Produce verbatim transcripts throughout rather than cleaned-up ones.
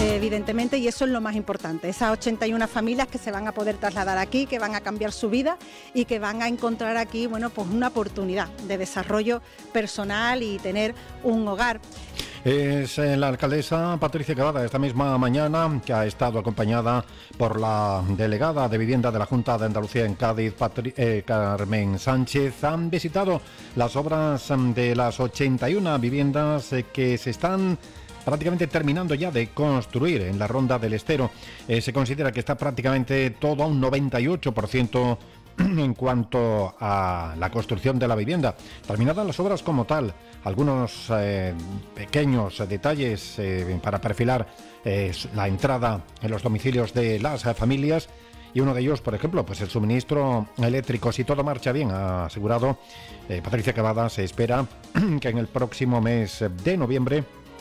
eh, evidentemente, y eso es lo más importante. Esas ochenta y una familias que se van a poder trasladar aquí, que van a cambiar su vida y que van a encontrar aquí, bueno, pues una oportunidad de desarrollo personal y tener un hogar. Es eh, la alcaldesa Patricia Cavada esta misma mañana, que ha estado acompañada por la delegada de Vivienda de la Junta de Andalucía en Cádiz, Patri eh, Carmen Sánchez. Han visitado las obras de las ochenta y una viviendas eh, que se están prácticamente terminando ya de construir en la Ronda del Estero. Eh, se considera que está prácticamente todo a un noventa y ocho por ciento en cuanto a la construcción de la vivienda. Terminadas las obras como tal, algunos eh, pequeños detalles eh, para perfilar eh, la entrada en los domicilios de las eh, familias, y uno de ellos, por ejemplo, pues el suministro eléctrico. Si todo marcha bien, ha asegurado eh, Patricia Cavada, se espera que en el próximo mes de noviembre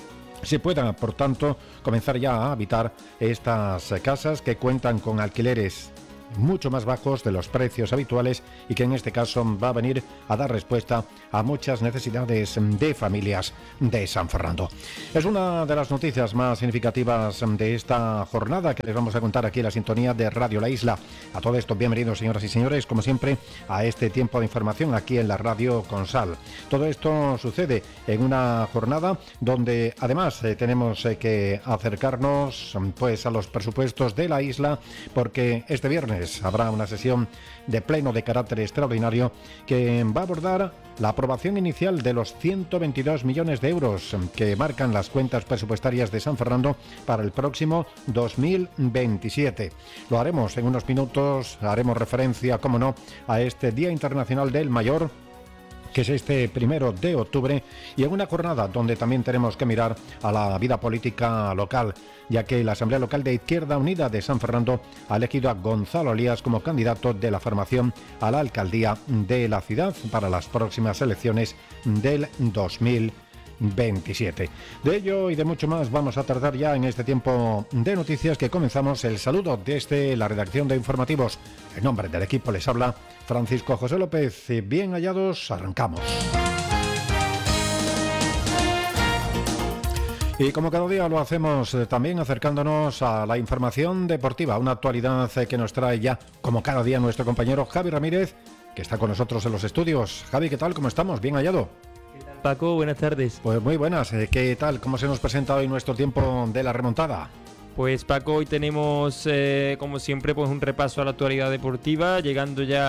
se pueda, por tanto, comenzar ya a habitar estas casas que cuentan con alquileres mucho más bajos de los precios habituales y que en este caso va a venir a dar respuesta a muchas necesidades de familias de San Fernando. Es una de las noticias más significativas de esta jornada que les vamos a contar aquí en la sintonía de Radio La Isla. A todo esto, bienvenidos, señoras y señores, como siempre, a este tiempo de información aquí en la Radio Consal. Todo esto sucede en una jornada donde además eh, tenemos eh, que acercarnos pues a los presupuestos de la isla, porque este viernes habrá una sesión de pleno de carácter extraordinario que va a abordar la aprobación inicial de los ciento veintidós millones de euros que marcan las cuentas presupuestarias de San Fernando para el próximo dos mil veintisiete. Lo haremos en unos minutos, haremos referencia, como no, a este Día Internacional del Mayor, que es este primero de octubre, y en una jornada donde también tenemos que mirar a la vida política local, ya que la Asamblea Local de Izquierda Unida de San Fernando ha elegido a Gonzalo Elías como candidato de la formación a la alcaldía de la ciudad para las próximas elecciones del dos mil veintisiete. De ello y de mucho más vamos a tratar ya en este tiempo de noticias que comenzamos. El saludo desde la redacción de informativos. En nombre del equipo les habla Francisco José López. Bien hallados, arrancamos. Y como cada día lo hacemos eh, también acercándonos a la información deportiva, una actualidad eh, que nos trae ya como cada día nuestro compañero Javi Ramírez, que está con nosotros en los estudios. Javi, ¿qué tal? ¿Cómo estamos? Bien hallado. Paco, buenas tardes. Pues muy buenas, ¿qué tal? ¿Cómo se nos presenta hoy nuestro tiempo de la remontada? Pues Paco, hoy tenemos, eh, como siempre, pues un repaso a la actualidad deportiva, llegando ya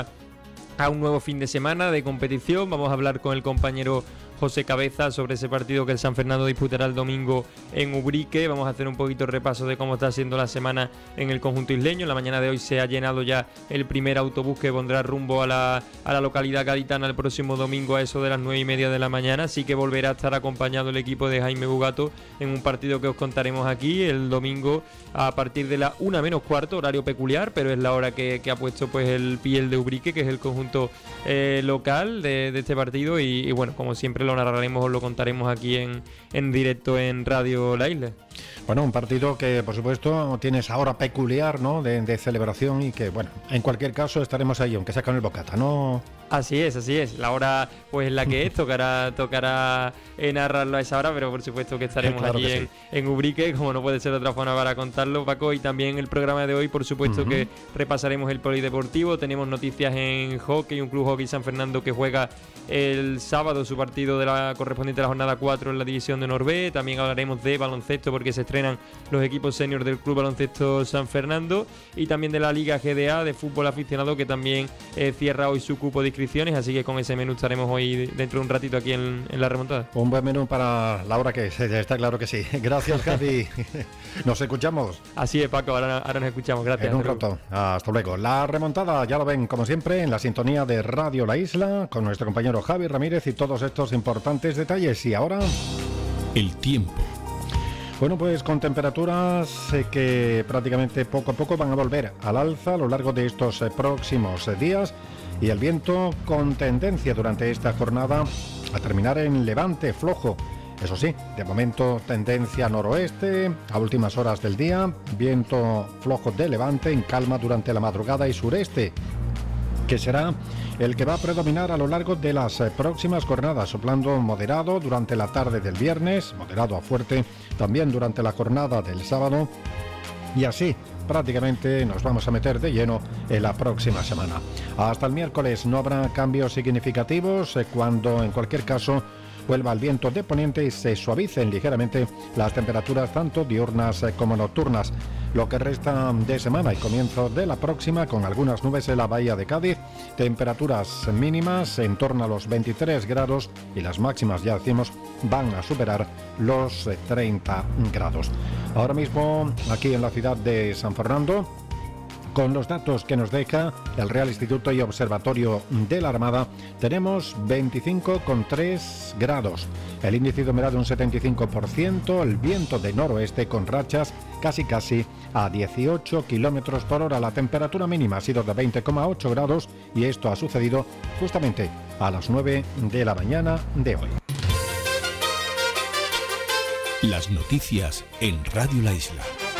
a un nuevo fin de semana de competición. Vamos a hablar con el compañero José Cabeza sobre ese partido que el San Fernando disputará el domingo en Ubrique. Vamos a hacer un poquito de repaso de cómo está siendo la semana en el conjunto isleño. En la mañana de hoy se ha llenado ya el primer autobús que pondrá rumbo a la, a la localidad gaditana el próximo domingo a eso de las nueve y media de la mañana. Así que volverá a estar acompañado el equipo de Jaime Bugato en un partido que os contaremos aquí el domingo a partir de la una menos cuarto, horario peculiar, pero es la hora que, que ha puesto pues el Piel de Ubrique, que es el conjunto eh, local de, de este partido. Y, y bueno, como siempre lo narraremos o lo contaremos aquí en, en directo en Radio La Isla. Bueno, un partido que por supuesto tiene esa hora peculiar, ¿no?, de, de celebración, y que bueno, en cualquier caso estaremos ahí, aunque sea con el bocata, ¿no? Así es, así es. La hora pues la que es, tocará, tocará eh, narrarlo a esa hora, pero por supuesto que estaremos claro allí que en, sí. en Ubrique, como no puede ser de otra forma para contarlo, Paco. Y también el programa de hoy, por supuesto uh-huh. que repasaremos el polideportivo. Tenemos noticias en hockey, un club hockey San Fernando que juega el sábado su partido de la correspondiente a la jornada cuatro en la división de Norvé. También hablaremos de baloncesto porque se estrenan los equipos seniors del Club Baloncesto San Fernando, y también de la Liga G D A de fútbol aficionado, que también eh, cierra hoy su cupo de inscripciones, así que con ese menú estaremos hoy dentro de un ratito aquí en, en la remontada. Un buen menú para la hora que es, está claro que sí. Gracias, Javi. Nos escuchamos. Así es, Paco, ahora, ahora nos escuchamos. Gracias. En un rato. Hasta luego. La remontada ya lo ven, como siempre, en la sintonía de Radio La Isla, con nuestro compañero Javi Ramírez y todos estos importantes detalles. Y ahora, el tiempo. Bueno, pues con temperaturas eh, que prácticamente poco a poco van a volver al alza a lo largo de estos eh, próximos eh, días, y el viento con tendencia durante esta jornada a terminar en levante flojo. Eso sí, de momento tendencia noroeste a últimas horas del día, viento flojo de levante en calma durante la madrugada y sureste. que será el que va a predominar a lo largo de las próximas jornadas, soplando moderado durante la tarde del viernes, moderado a fuerte también durante la jornada del sábado, y así prácticamente nos vamos a meter de lleno en la próxima semana. Hasta el miércoles no habrá cambios significativos, cuando en cualquier caso vuelva el viento de poniente y se suavicen ligeramente las temperaturas tanto diurnas como nocturnas. Lo que resta de semana y comienzo de la próxima, con algunas nubes en la bahía de Cádiz, temperaturas mínimas en torno a los veintitrés grados y las máximas, ya decimos, van a superar los treinta grados. Ahora mismo, aquí en la ciudad de San Fernando, con los datos que nos deja el Real Instituto y Observatorio de la Armada, tenemos veinticinco coma tres grados. El índice de humedad de un setenta y cinco por ciento, el viento de noroeste con rachas casi casi a dieciocho kilómetros por hora. La temperatura mínima ha sido de veinte coma ocho grados y esto ha sucedido justamente a las nueve de la mañana de hoy. Las noticias en Radio La Isla.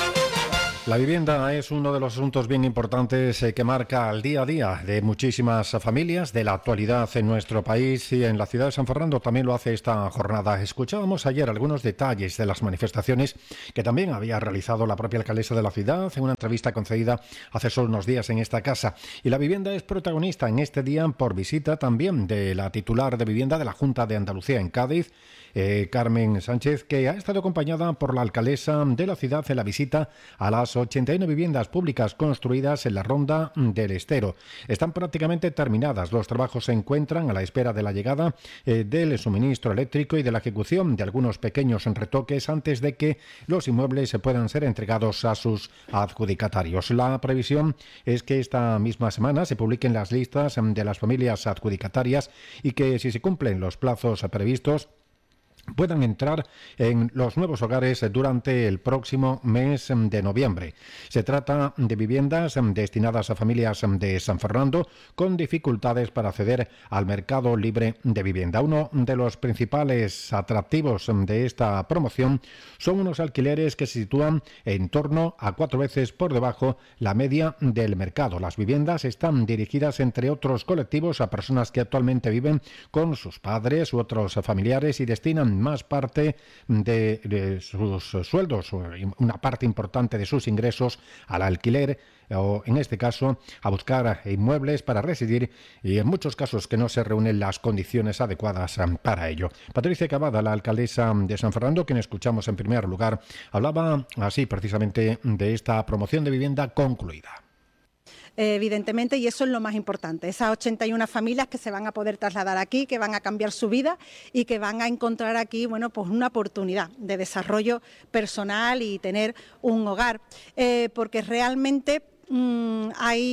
La vivienda es uno de los asuntos bien importantes eh, que marca el día a día de muchísimas familias de la actualidad en nuestro país, y en la ciudad de San Fernando también lo hace esta jornada. Escuchábamos ayer algunos detalles de las manifestaciones que también había realizado la propia alcaldesa de la ciudad en una entrevista concedida hace solo unos días en esta casa. Y la vivienda es protagonista en este día por visita también de la titular de vivienda de la Junta de Andalucía en Cádiz, Eh, Carmen Sánchez, que ha estado acompañada por la alcaldesa de la ciudad en la visita a las ochenta y nueve viviendas públicas construidas en la Ronda del Estero. Están prácticamente terminadas. Los trabajos se encuentran a la espera de la llegada eh, del suministro eléctrico y de la ejecución de algunos pequeños retoques antes de que los inmuebles se puedan ser entregados a sus adjudicatarios. La previsión es que esta misma semana se publiquen las listas de las familias adjudicatarias y que, si se cumplen los plazos previstos, puedan entrar en los nuevos hogares durante el próximo mes de noviembre. Se trata de viviendas destinadas a familias de San Fernando con dificultades para acceder al mercado libre de vivienda. Uno de los principales atractivos de esta promoción son unos alquileres que se sitúan en torno a cuatro veces por debajo la media del mercado. Las viviendas están dirigidas, entre otros colectivos, a personas que actualmente viven con sus padres u otros familiares y destinan más parte de, de sus sueldos, una parte importante de sus ingresos al alquiler, o en este caso a buscar inmuebles para residir, y en muchos casos que no se reúnen las condiciones adecuadas para ello. Patricia Cavada, la alcaldesa de San Fernando, quien escuchamos en primer lugar, hablaba así precisamente de esta promoción de vivienda concluida. Evidentemente, y eso es lo más importante, esas ochenta y una familias que se van a poder trasladar aquí, que van a cambiar su vida y que van a encontrar aquí, bueno, pues una oportunidad de desarrollo personal y tener un hogar, eh, porque realmente Mm,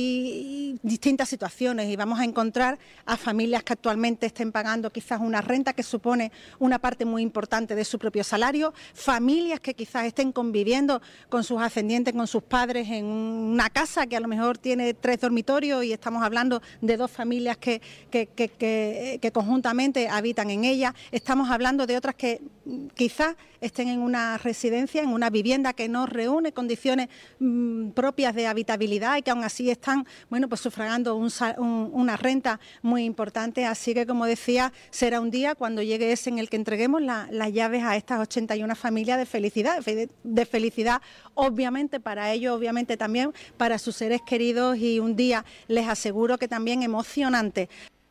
hay distintas situaciones y vamos a encontrar a familias que actualmente estén pagando quizás una renta que supone una parte muy importante de su propio salario, familias que quizás estén conviviendo con sus ascendientes, con sus padres en una casa que a lo mejor tiene tres dormitorios y estamos hablando de dos familias que, que, que, que, que conjuntamente habitan en ella. Estamos hablando de otras que quizás estén en una residencia, en una vivienda que no reúne condiciones mmm, propias de habitabilidad y que aún así están, bueno, pues sufragando un, un, una renta muy importante. Así que, como decía, será un día cuando llegue ese en el que entreguemos la, las llaves a estas ochenta y una familias de felicidad, de, de felicidad obviamente para ellos, obviamente también para sus seres queridos, y un día, les aseguro, que también emocionante.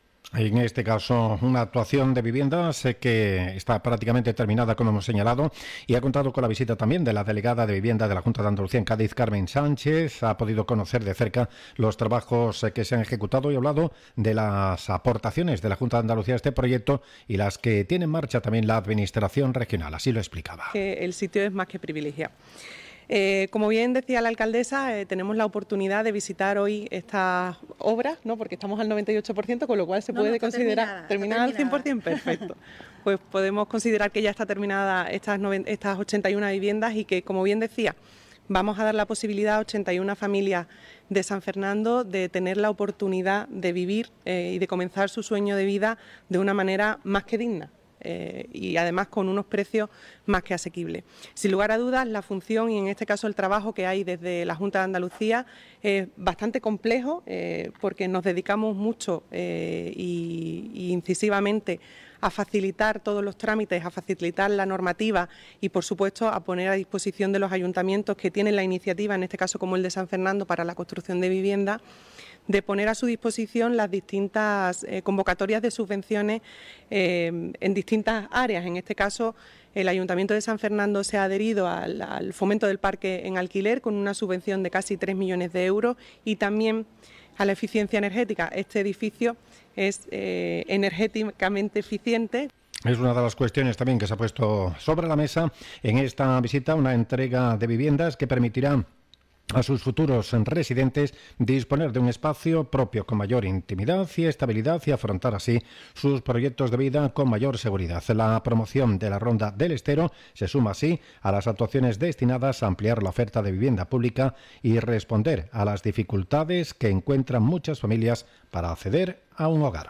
En este caso, una actuación de viviendas que está prácticamente terminada, como hemos señalado, y ha contado con la visita también de la delegada de vivienda de la Junta de Andalucía en Cádiz, Carmen Sánchez. Ha podido conocer de cerca los trabajos que se han ejecutado y ha hablado de las aportaciones de la Junta de Andalucía a este proyecto y las que tiene en marcha también la Administración regional. Así lo explicaba. Que el sitio es más que privilegiado. Eh, como bien decía la alcaldesa, eh, tenemos la oportunidad de visitar hoy estas obras, ¿no? Porque estamos al noventa y ocho por ciento, con lo cual se no, puede no considerar terminada, terminada al cien por ciento, perfecto. Pues podemos considerar que ya está terminada estas, estas ochenta y una viviendas y que, como bien decía, vamos a dar la posibilidad a ochenta y una familias de San Fernando de tener la oportunidad de vivir eh, y de comenzar su sueño de vida de una manera más que digna. eh, y además con unos precios más que asequibles. Sin lugar a dudas, la función y en este caso el trabajo que hay desde la Junta de Andalucía es bastante complejo eh, porque nos dedicamos mucho eh, y, y incisivamente a facilitar todos los trámites, a facilitar la normativa y, por supuesto, a poner a disposición de los ayuntamientos que tienen la iniciativa, en este caso como el de San Fernando, para la construcción de vivienda, de poner a su disposición las distintas eh, convocatorias de subvenciones eh, en distintas áreas. En este caso, el Ayuntamiento de San Fernando se ha adherido al, al fomento del parque en alquiler con una subvención de casi tres millones de euros y también a la eficiencia energética. Este edificio es eh, energéticamente eficiente. Es una de las cuestiones también que se ha puesto sobre la mesa en esta visita, una entrega de viviendas que permitirá a sus futuros residentes disponer de un espacio propio con mayor intimidad y estabilidad y afrontar así sus proyectos de vida con mayor seguridad. La promoción de la Ronda del Estero se suma así a las actuaciones destinadas a ampliar la oferta de vivienda pública y responder a las dificultades que encuentran muchas familias para acceder a un hogar.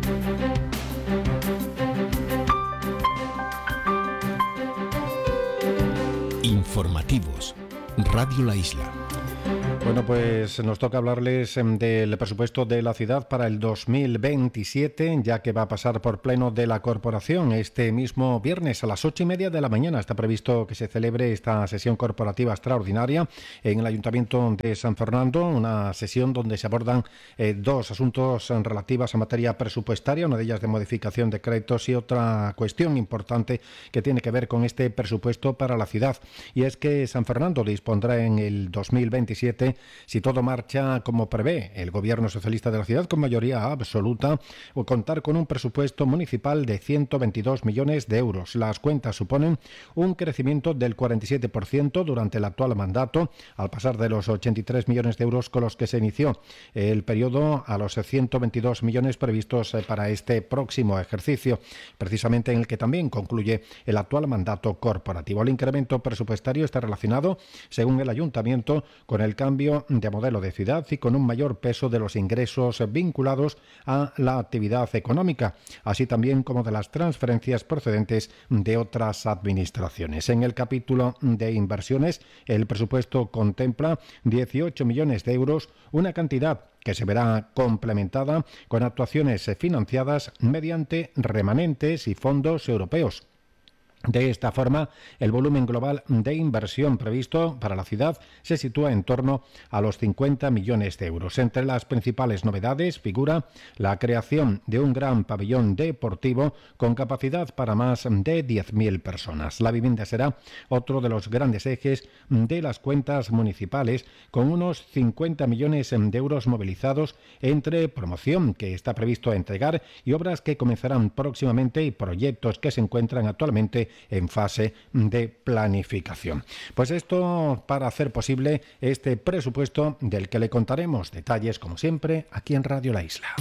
Informativos. Radio La Isla. Bueno, pues nos toca hablarles del presupuesto de la ciudad para el dos mil veintisiete, ya que va a pasar por pleno de la corporación este mismo viernes a las ocho y media de la mañana. Está previsto que se celebre esta sesión corporativa extraordinaria en el Ayuntamiento de San Fernando, una sesión donde se abordan eh, dos asuntos relativos a materia presupuestaria, una de ellas de modificación de créditos y otra cuestión importante que tiene que ver con este presupuesto para la ciudad. Y es que San Fernando dispondrá en el dos mil veintisiete, si todo marcha como prevé el Gobierno socialista de la ciudad con mayoría absoluta, o contar con un presupuesto municipal de ciento veintidós millones de euros. Las cuentas suponen un crecimiento del cuarenta y siete por ciento durante el actual mandato, al pasar de los ochenta y tres millones de euros con los que se inició el periodo a los ciento veintidós millones previstos para este próximo ejercicio, precisamente en el que también concluye el actual mandato corporativo. El incremento presupuestario está relacionado, según el Ayuntamiento, con el cambio de modelo de ciudad y con un mayor peso de los ingresos vinculados a la actividad económica, así también como de las transferencias procedentes de otras administraciones. En el capítulo de inversiones, el presupuesto contempla dieciocho millones de euros, una cantidad que se verá complementada con actuaciones financiadas mediante remanentes y fondos europeos. De esta forma, el volumen global de inversión previsto para la ciudad se sitúa en torno a los cincuenta millones de euros. Entre las principales novedades figura la creación de un gran pabellón deportivo con capacidad para más de diez mil personas. La vivienda será otro de los grandes ejes de las cuentas municipales, con unos cincuenta millones de euros movilizados entre promoción que está previsto entregar y obras que comenzarán próximamente y proyectos que se encuentran actualmente en fase de planificación. Pues esto para hacer posible este presupuesto del que le contaremos detalles, como siempre, aquí en Radio La Isla.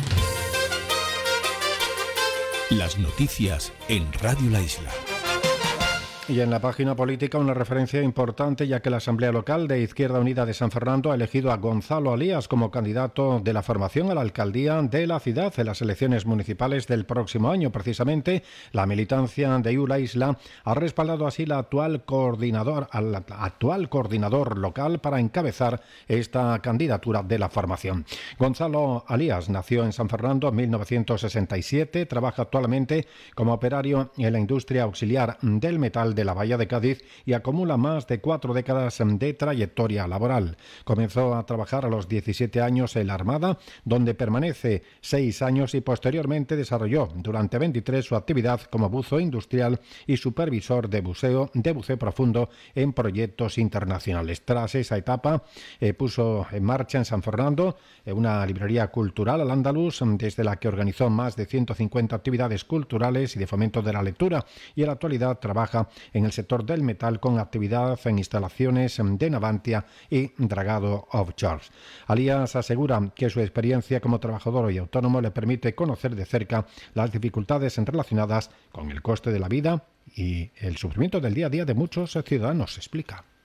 Las noticias en Radio La Isla. Y en la página política una referencia importante, ya que la Asamblea Local de Izquierda Unida de San Fernando ha elegido a Gonzalo Alías como candidato de la formación a la alcaldía de la ciudad en las elecciones municipales del próximo año. Precisamente, la militancia de U La Isla ha respaldado así la actual coordinador, al actual coordinador local para encabezar esta candidatura de la formación. Gonzalo Alías nació en San Fernando en mil novecientos sesenta y siete, trabaja actualmente como operario en la industria auxiliar del metal de la Bahía de Cádiz y acumula más de cuatro décadas de trayectoria laboral. Comenzó a trabajar a los diecisiete años en la Armada, donde permanece seis años y posteriormente desarrolló durante veintitrés su actividad como buzo industrial y supervisor de buceo, de buceo profundo en proyectos internacionales. Tras esa etapa, eh, puso en marcha en San Fernando eh, una librería cultural al andaluz, desde la que organizó más de ciento cincuenta actividades culturales y de fomento de la lectura, y en la actualidad trabaja en el sector del metal con actividad en instalaciones de Navantia y dragado offshore. Alías asegura que su experiencia como trabajador y autónomo le permite conocer de cerca las dificultades relacionadas con el coste de la vida y el sufrimiento del día a día de muchos ciudadanos, explica.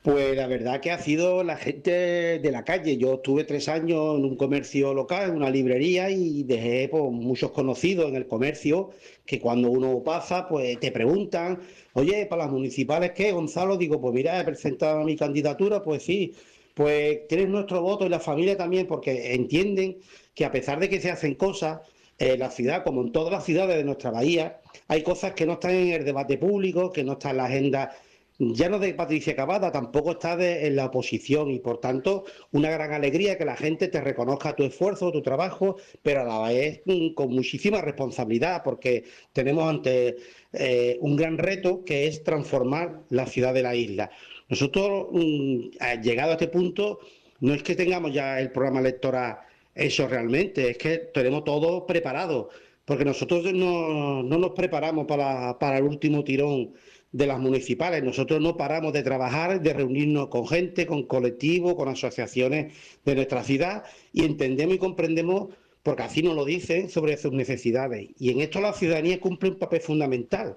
Pues la verdad que ha sido la gente de la calle. Yo estuve tres años en un comercio local, en una librería, y dejé pues, muchos conocidos en el comercio que cuando uno pasa, pues te preguntan, oye, ¿para las municipales qué, Gonzalo? Digo, pues mira, he presentado mi candidatura, pues sí, pues tienes nuestro voto y la familia también, porque entienden que a pesar de que se hacen cosas, en la ciudad, como en todas las ciudades de nuestra bahía, hay cosas que no están en el debate público, que no están en la agenda. Ya no de Patricia Cavada, tampoco está de, en la oposición y por tanto una gran alegría que la gente te reconozca tu esfuerzo, tu trabajo, pero a la vez con muchísima responsabilidad porque tenemos ante eh, un gran reto que es transformar la ciudad de la isla. Nosotros, mm, llegado a este punto, no es que tengamos ya el programa electoral eso realmente, es que tenemos todo preparado, porque nosotros no, no nos preparamos para, para el último tirón de las municipales. Nosotros no paramos de trabajar, de reunirnos con gente, con colectivos, con asociaciones de nuestra ciudad y entendemos y comprendemos, porque así nos lo dicen, sobre sus necesidades. Y en esto la ciudadanía cumple un papel fundamental.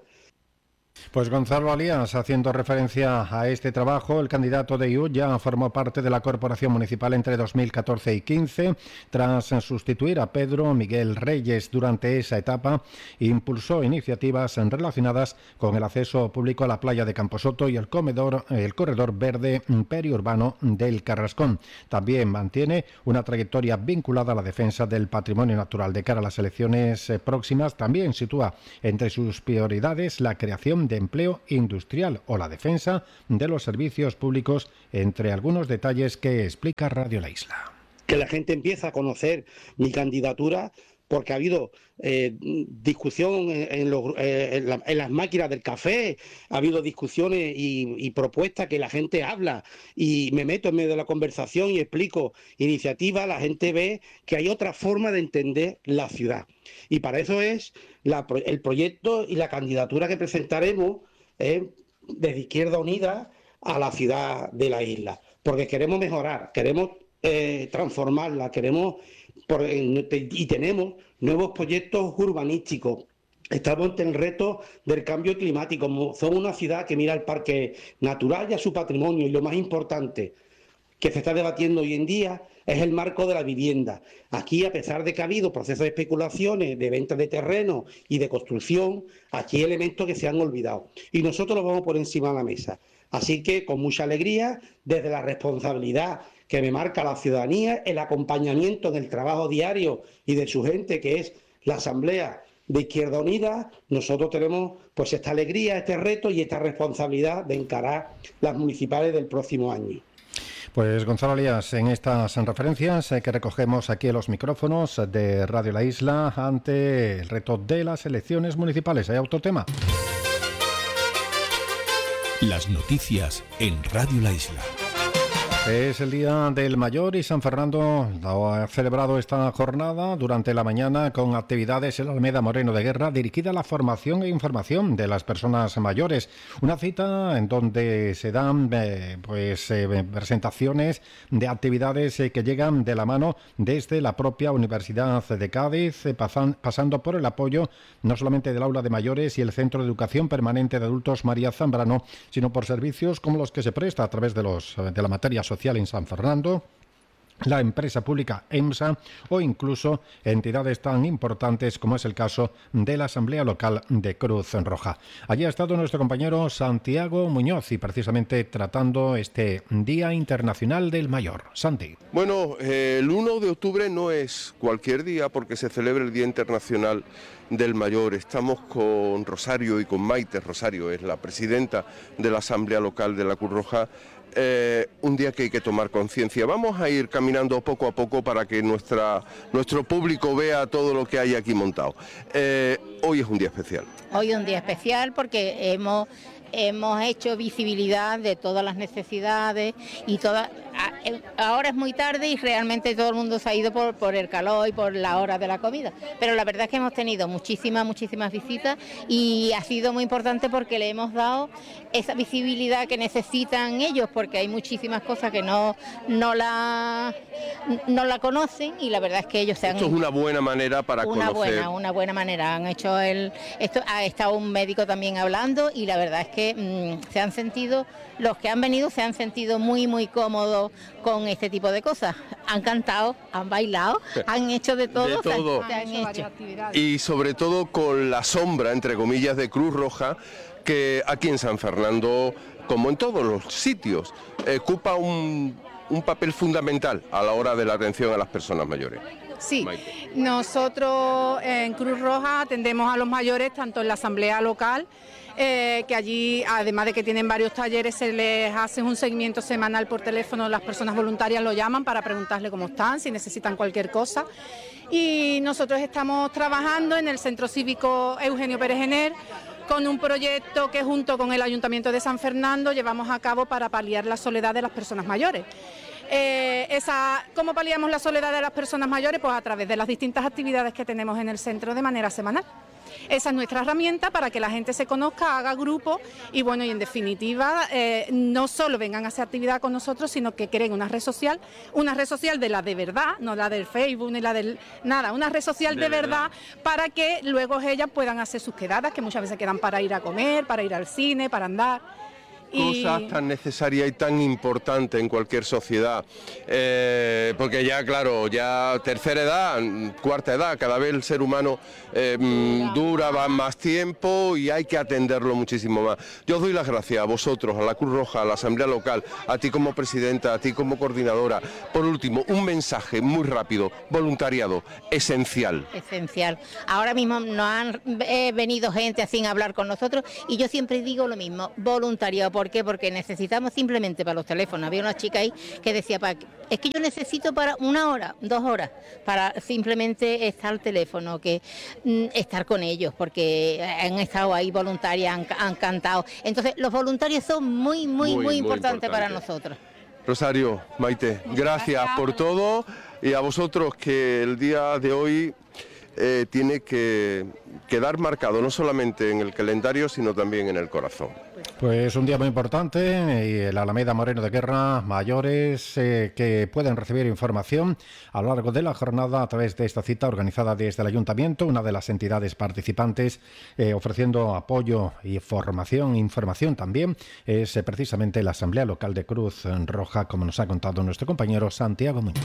Pues Gonzalo Alías, haciendo referencia a este trabajo, el candidato de I U ya formó parte de la corporación municipal entre dos mil catorce y quince. Tras sustituir a Pedro Miguel Reyes durante esa etapa, impulsó iniciativas relacionadas con el acceso público a la playa de Camposoto y el comedor, el corredor verde periurbano del Carrascón. También mantiene una trayectoria vinculada a la defensa del patrimonio natural. De cara a las elecciones próximas, también sitúa entre sus prioridades la creación de empleo industrial o la defensa de los servicios públicos, entre algunos detalles que explica Radio La Isla. Que la gente empieza a conocer mi candidatura porque ha habido eh, discusión en, en, los, eh, en, la, en las máquinas del café, ha habido discusiones y, y propuestas que la gente habla y me meto en medio de la conversación y explico iniciativas, la gente ve que hay otra forma de entender la ciudad. Y para eso es la, el proyecto y la candidatura que presentaremos eh, desde Izquierda Unida a la ciudad de la isla, porque queremos mejorar, queremos eh, transformarla, queremos por, y tenemos nuevos proyectos urbanísticos. Estamos ante el reto del cambio climático. Somos una ciudad que mira al parque natural y a su patrimonio, y lo más importante que se está debatiendo hoy en día es el marco de la vivienda. Aquí, a pesar de que ha habido procesos de especulaciones, de venta de terreno y de construcción, aquí hay elementos que se han olvidado. Y nosotros los vamos por encima de la mesa. Así que, con mucha alegría, desde la responsabilidad que me marca la ciudadanía, el acompañamiento en el trabajo diario y de su gente, que es la Asamblea de Izquierda Unida, nosotros tenemos pues esta alegría, este reto y esta responsabilidad de encarar las municipales del próximo año. Pues Gonzalo Alías, en estas referencias que recogemos aquí en los micrófonos de Radio La Isla ante el reto de las elecciones municipales. ¿Hay otro tema? Las noticias en Radio La Isla. Es el Día del Mayor y San Fernando ha celebrado esta jornada durante la mañana con actividades en la Alameda Moreno de Guerra dirigida a la formación e información de las personas mayores. Una cita en donde se dan eh, pues eh, presentaciones de actividades eh, que llegan de la mano desde la propia Universidad de Cádiz, eh, pasan, pasando por el apoyo no solamente del Aula de Mayores y el Centro de Educación Permanente de Adultos María Zambrano, sino por servicios como los que se presta a través de, los, de la materia social en San Fernando, la empresa pública EMSA o incluso entidades tan importantes como es el caso de la Asamblea Local de Cruz Roja. Allí ha estado nuestro compañero Santiago Muñoz y precisamente tratando este Día Internacional del Mayor. Santi. Bueno, eh, el uno de octubre no es cualquier día porque se celebra el Día Internacional del Mayor. Estamos con Rosario y con Maite. Rosario es la presidenta de la Asamblea Local de la Cruz Roja. Eh, un día que hay que tomar conciencia. Vamos a ir caminando poco a poco para que nuestra, nuestro público vea todo lo que hay aquí montado. Eh, hoy es un día especial. Hoy es un día especial porque hemos... Hemos hecho visibilidad de todas las necesidades y todas, ahora es muy tarde y realmente todo el mundo se ha ido por, por el calor y por la hora de la comida, pero la verdad es que hemos tenido muchísimas, muchísimas visitas y ha sido muy importante porque le hemos dado esa visibilidad que necesitan ellos, porque hay muchísimas cosas que no, no, la, no la conocen y la verdad es que ellos se han... Esto es una buena manera para una conocer... Buena, una buena manera, han hecho el... Esto, ha estado un médico también hablando y la verdad es que mmm, se han sentido, los que han venido se han sentido muy, muy cómodos con este tipo de cosas. Han cantado, han bailado, han hecho de todo. De todo. Se han, se han hecho. Y sobre todo con la sombra, entre comillas, de Cruz Roja, que aquí en San Fernando, como en todos los sitios, ocupa un, un papel fundamental a la hora de la atención a las personas mayores. Sí, Maite. Nosotros en Cruz Roja atendemos a los mayores tanto en la asamblea local, eh, que allí, además de que tienen varios talleres, se les hace un seguimiento semanal por teléfono, las personas voluntarias lo llaman para preguntarle cómo están, si necesitan cualquier cosa. Y nosotros estamos trabajando en el Centro Cívico Eugenio Pérez Jenner con un proyecto que junto con el Ayuntamiento de San Fernando llevamos a cabo para paliar la soledad de las personas mayores. Eh, esa, ¿Cómo paliamos la soledad de las personas mayores? Pues a través de las distintas actividades que tenemos en el centro de manera semanal. Esa es nuestra herramienta para que la gente se conozca, haga grupo y bueno, y en definitiva eh, no solo vengan a hacer actividad con nosotros, sino que creen una red social, una red social de la de verdad, no la del Facebook ni la del nada, una red social de, de verdad, verdad para que luego ellas puedan hacer sus quedadas, que muchas veces quedan para ir a comer, para ir al cine, para andar. Cosas y... tan necesarias y tan importantes en cualquier sociedad, eh, porque ya claro, ya tercera edad, cuarta edad, cada vez el ser humano eh, dura va más tiempo y hay que atenderlo muchísimo más. Yo os doy las gracias a vosotros, a la Cruz Roja, a la Asamblea Local, a ti como presidenta, a ti como coordinadora. Por último, un mensaje muy rápido, voluntariado, esencial. Esencial. Ahora mismo nos han eh, venido gente así a hablar con nosotros y yo siempre digo lo mismo, voluntariado. ¿Por qué? Porque necesitamos simplemente para los teléfonos. Había una chica ahí que decía, es que yo necesito para una hora, dos horas, para simplemente estar al teléfono, que mm, estar con ellos, porque han estado ahí voluntarias, han, han cantado. Entonces, los voluntarios son muy, muy, muy, muy importantes importante. para nosotros. Rosario, Maite, gracias, gracias por todo y a vosotros que el día de hoy eh, tiene que quedar marcado no solamente en el calendario, sino también en el corazón. Pues un día muy importante y el Alameda Moreno de Guerra, mayores eh, que pueden recibir información a lo largo de la jornada a través de esta cita organizada desde el Ayuntamiento, una de las entidades participantes eh, ofreciendo apoyo y formación, información también, es eh, precisamente la Asamblea Local de Cruz Roja, como nos ha contado nuestro compañero Santiago Muñoz.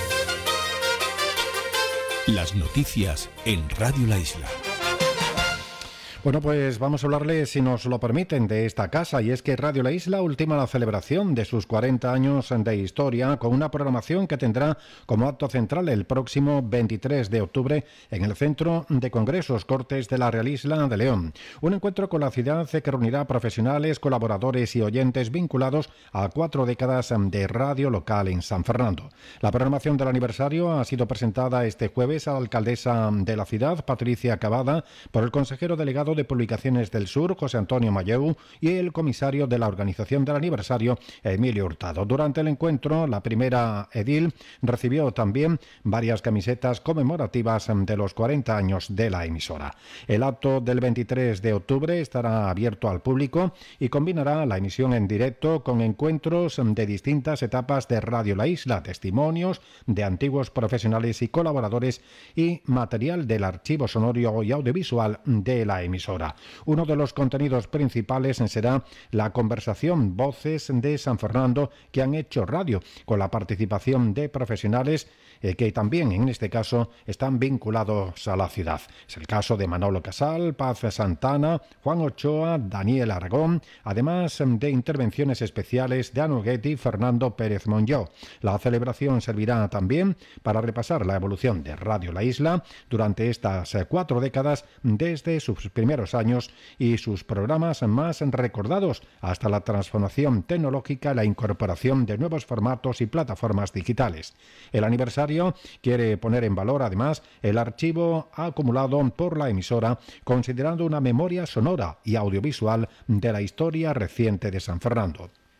Las noticias en Radio La Isla. Bueno, pues vamos a hablarles, si nos lo permiten, de esta casa, y es que Radio La Isla ultima la celebración de sus cuarenta años de historia con una programación que tendrá como acto central el próximo veintitrés de octubre en el Centro de Congresos Cortes de la Real Isla de León. Un encuentro con la ciudad que reunirá profesionales, colaboradores y oyentes vinculados a cuatro décadas de radio local en San Fernando. La programación del aniversario ha sido presentada este jueves a la alcaldesa de la ciudad, Patricia Cavada, por el consejero delegado de Publicaciones del Sur, José Antonio Mayeu, y el comisario de la organización del aniversario, Emilio Hurtado. Durante el encuentro, la primera edil recibió también varias camisetas conmemorativas de los cuarenta años de la emisora. El acto del veintitrés de octubre estará abierto al público y combinará la emisión en directo con encuentros de distintas etapas de Radio La Isla, testimonios de antiguos profesionales y colaboradores y material del archivo sonoro y audiovisual de la emisora. Uno de los contenidos principales será la conversación Voces de San Fernando que han hecho radio, con la participación de profesionales eh, que también en este caso están vinculados a la ciudad. Es el caso de Manolo Casal, Paz Santana, Juan Ochoa, Daniel Aragón, además de intervenciones especiales de Anu Guetti y Fernando Pérez Monlló. La celebración servirá también para repasar la evolución de Radio La Isla durante estas cuatro décadas desde sus primeros años y sus programas más recordados hasta la transformación tecnológica, la incorporación de nuevos formatos y plataformas digitales. El aniversario quiere poner en valor además el archivo acumulado por la emisora, considerando una memoria sonora y audiovisual de la historia reciente de San Fernando.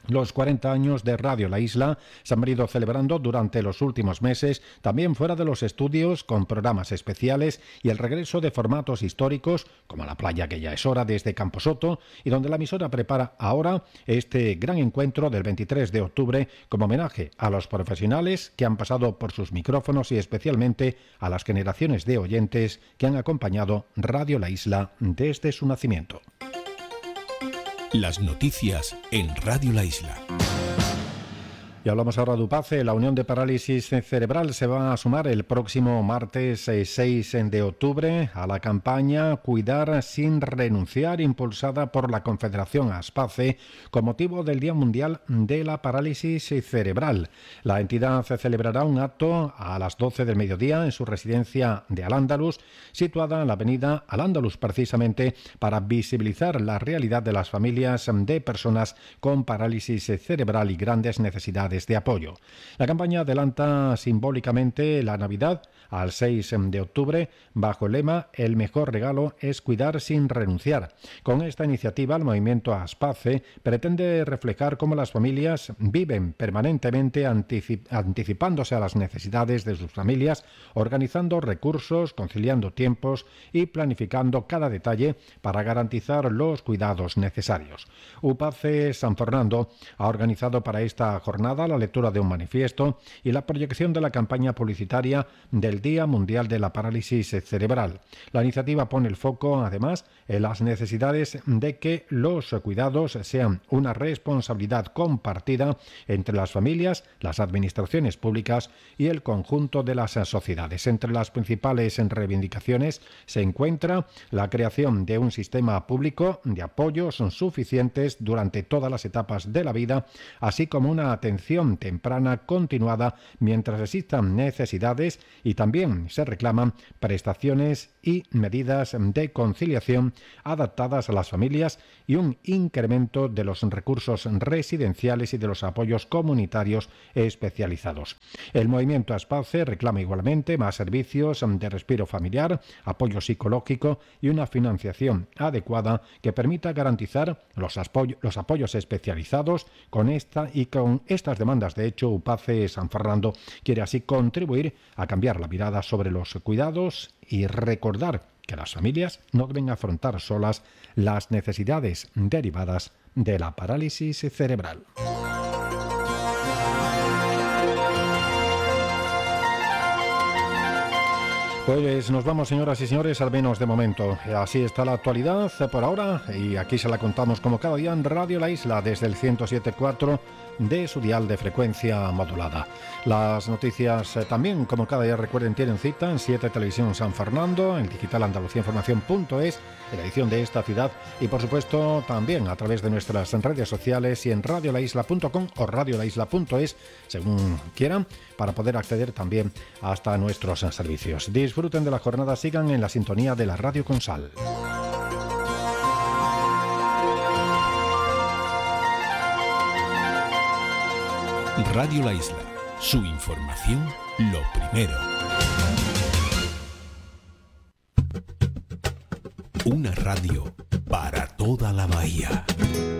Los cuarenta años de Radio La Isla se han venido celebrando durante los últimos meses, también fuera de los estudios, con programas especiales y el regreso de formatos históricos, como La Playa que ya es hora, desde Camposoto, y donde la emisora prepara ahora este gran encuentro del veintitrés de octubre como homenaje a los profesionales que han pasado por sus micrófonos y especialmente a las generaciones de oyentes que han acompañado Radio La Isla desde su nacimiento. Las noticias en Radio La Isla. Y hablamos ahora de UPACE. La Unión de Parálisis Cerebral se va a sumar el próximo martes seis de octubre a la campaña Cuidar sin renunciar, impulsada por la Confederación ASPACE con motivo del Día Mundial de la Parálisis Cerebral. La entidad celebrará un acto a las doce del mediodía en su residencia de Al-Ándalus, situada en la avenida Al-Ándalus, precisamente para visibilizar la realidad de las familias de personas con parálisis cerebral y grandes necesidades de apoyo. La campaña adelanta simbólicamente la Navidad al seis de octubre bajo el lema El mejor regalo es cuidar sin renunciar. Con esta iniciativa, el movimiento ASPACE pretende reflejar cómo las familias viven permanentemente anticip- anticipándose a las necesidades de sus familias, organizando recursos, conciliando tiempos y planificando cada detalle para garantizar los cuidados necesarios. UPACE San Fernando ha organizado para esta jornada la lectura de un manifiesto y la proyección de la campaña publicitaria del Día Mundial de la Parálisis Cerebral. La iniciativa pone el foco, además, en las necesidades de que los cuidados sean una responsabilidad compartida entre las familias, las administraciones públicas y el conjunto de las sociedades. Entre las principales reivindicaciones se encuentra la creación de un sistema público de apoyos suficientes durante todas las etapas de la vida, así como una atención temprana continuada mientras existan necesidades, y también se reclaman prestaciones y medidas de conciliación adaptadas a las familias y un incremento de los recursos residenciales y de los apoyos comunitarios especializados. El movimiento ASPACE reclama igualmente más servicios de respiro familiar, apoyo psicológico y una financiación adecuada que permita garantizar los, apoy- los apoyos especializados. Con esta y con estas demandas, de hecho, UPACE San Fernando quiere así contribuir a cambiar la mirada sobre los cuidados y recordar que las familias no deben afrontar solas las necesidades derivadas de la parálisis cerebral. Pues nos vamos, señoras y señores, al menos de momento. Así está la actualidad por ahora, y aquí se la contamos como cada día en Radio La Isla desde el ciento siete punto cuatro de su dial de frecuencia modulada. Las noticias eh, también, como cada día, recuerden, tienen cita en siete Televisión San Fernando, en digital andalucía información punto es, en la edición de esta ciudad, y por supuesto también a través de nuestras redes sociales y en radio la isla punto com o radio la isla punto es, según quieran, para poder acceder también hasta nuestros servicios. Disfruten de la jornada, sigan en la sintonía de la Radio Consal. Radio La Isla, su información lo primero. Una radio para toda la bahía.